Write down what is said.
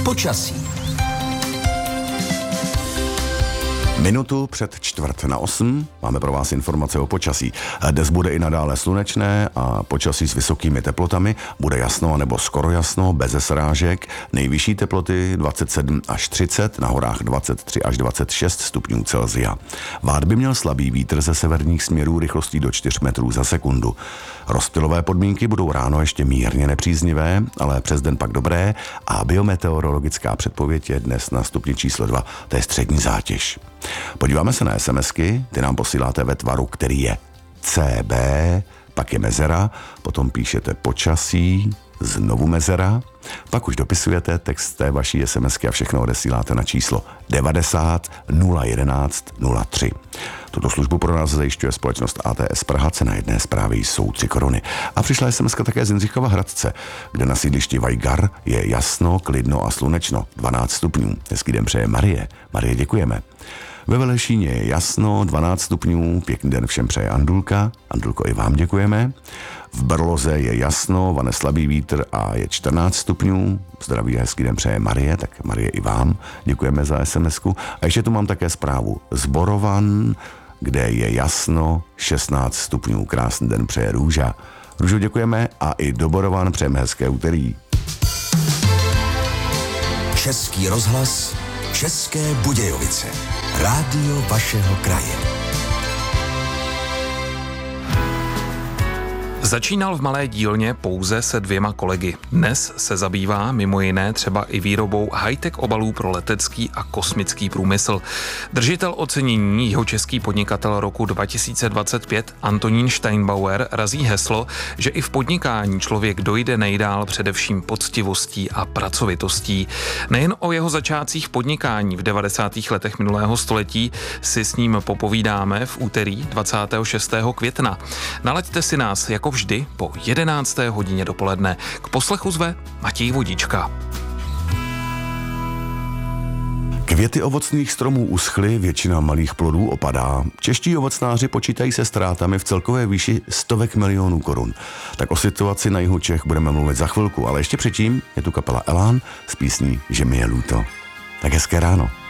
Počasí. Minutu před 7:45 máme pro vás informace o počasí. Dnes bude i nadále slunečné a počasí s vysokými teplotami. Bude jasno nebo skoro jasno, bez srážek. Nejvyšší teploty 27 až 30, na horách 23 až 26 stupňů Celsia. Vát by měl slabý vítr ze severních směrů rychlostí do 4 metrů za sekundu. Rozptylové podmínky budou ráno ještě mírně nepříznivé, ale přes den pak dobré a biometeorologická předpověď je dnes na stupni číslo 2, to je střední zátěž. Podíváme se na SMSky, ty nám posíláte ve tvaru, který je CB, pak je mezera, potom píšete počasí, znovu mezera, pak už dopisujete text té vaší SMSky a všechno odesíláte na číslo 90 011 03. Tuto službu pro nás zajišťuje společnost ATS Praha, cena jedné zprávy jsou 3 koruny. A přišla SMSka také z Jindřichova Hradce, kde na sídlišti Vajgar je jasno, klidno a slunečno, 12 stupňů. Hezký den přeje Marie. Marie, děkujeme. Ve Velešíně je jasno, 12 stupňů, pěkný den všem přeje Andulka. Andulko, i vám děkujeme. V Brloze je jasno, vane slabý vítr a je 14 stupňů. Zdraví a hezký den přeje Marie, tak Marie i vám děkujeme za SMS-ku. A ještě tu mám také zprávu z Borovan, kde je jasno, 16 stupňů. Krásný den přeje Růža. Růžo, děkujeme a i do Borovan přejeme hezké úterý. Český rozhlas, České Budějovice. Rádio vašeho kraje. Začínal v malé dílně pouze se 2 kolegy. Dnes se zabývá mimo jiné třeba i výrobou high-tech obalů pro letecký a kosmický průmysl. Držitel ocenění jihočeský podnikatel roku 2025 Antonín Steinbauer razí heslo, že i v podnikání člověk dojde nejdál především poctivostí a pracovitostí. Nejen o jeho začátcích podnikání v 90. letech minulého století si s ním popovídáme v úterý 26. května. Nalaďte si nás jako vždy po 11. hodině dopoledne. K poslechu zve Matěj Vodička. Květy ovocných stromů uschly, většina malých plodů opadá. Čeští ovocnáři počítají se ztrátami v celkové výši 100 milionů korun. Tak o situaci na jihu Čech budeme mluvit za chvilku, ale ještě předtím je tu kapela Elán s písní Že mi je líto. Tak hezké ráno.